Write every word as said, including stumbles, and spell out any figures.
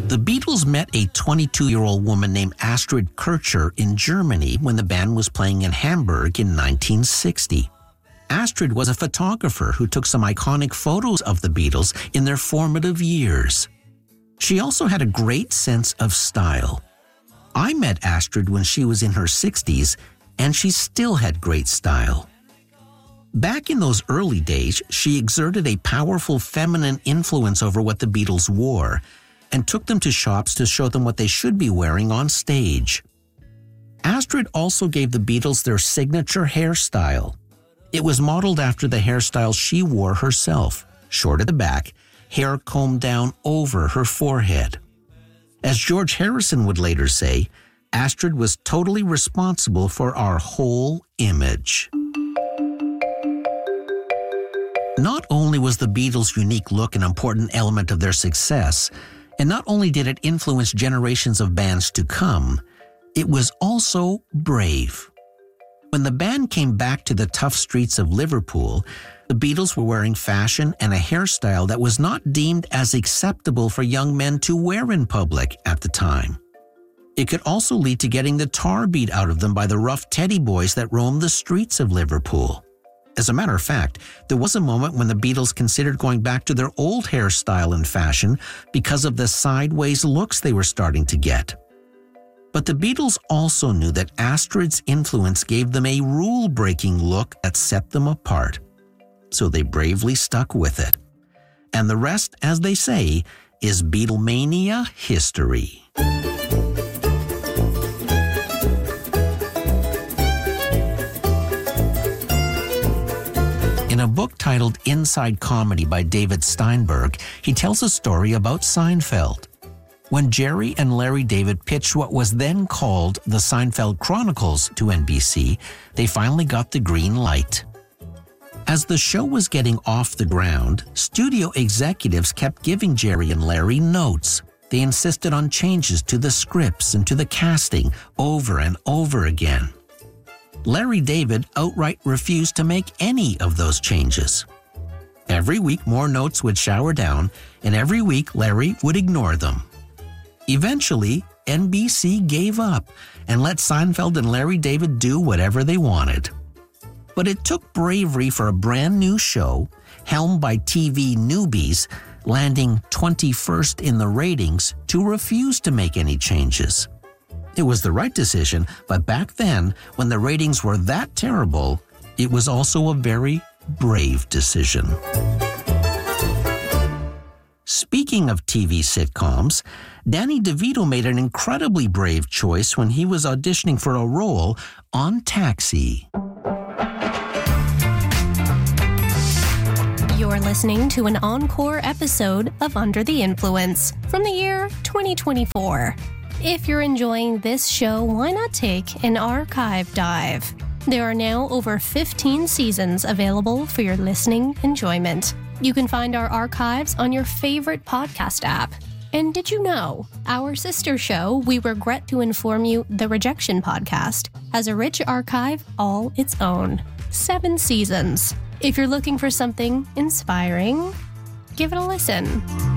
The Beatles met a twenty-two-year-old woman named Astrid Kircher in Germany when the band was playing in Hamburg in nineteen sixty. Astrid was a photographer who took some iconic photos of the Beatles in their formative years. She also had a great sense of style. I met Astrid when she was in her sixties, and she still had great style. Back in those early days, she exerted a powerful feminine influence over what the Beatles wore and took them to shops to show them what they should be wearing on stage. Astrid also gave the Beatles their signature hairstyle. It was modeled after the hairstyle she wore herself, short at the back, hair combed down over her forehead. As George Harrison would later say, Astrid was totally responsible for our whole image. Not only was the Beatles' unique look an important element of their success, and not only did it influence generations of bands to come, it was also brave. When the band came back to the tough streets of Liverpool, the Beatles were wearing fashion and a hairstyle that was not deemed as acceptable for young men to wear in public at the time. It could also lead to getting the tar beat out of them by the rough teddy boys that roamed the streets of Liverpool. As a matter of fact, there was a moment when the Beatles considered going back to their old hairstyle and fashion because of the sideways looks they were starting to get. But the Beatles also knew that Astrid's influence gave them a rule-breaking look that set them apart. So they bravely stuck with it. And the rest, as they say, is Beatlemania history. In a book titled Inside Comedy by David Steinberg, he tells a story about Seinfeld. When Jerry and Larry David pitched what was then called the Seinfeld Chronicles to N B C, they finally got the green light. As the show was getting off the ground, studio executives kept giving Jerry and Larry notes. They insisted on changes to the scripts and to the casting over and over again. Larry David outright refused to make any of those changes. Every week more notes would shower down, and every week Larry would ignore them. Eventually, N B C gave up and let Seinfeld and Larry David do whatever they wanted. But it took bravery for a brand new show, helmed by T V newbies, landing twenty-first in the ratings, to refuse to make any changes. It was the right decision, but back then, when the ratings were that terrible, it was also a very brave decision. Speaking of T V sitcoms, Danny DeVito made an incredibly brave choice when he was auditioning for a role on Taxi. You're listening to an encore episode of Under the Influence from the year twenty twenty-four. If you're enjoying this show, why not take an archive dive? There are now over fifteen seasons available for your listening enjoyment. You can find our archives on your favorite podcast app. And did you know, our sister show, We Regret to Inform You, The Rejection Podcast, has a rich archive all its own. Seven seasons. If you're looking for something inspiring, give it a listen.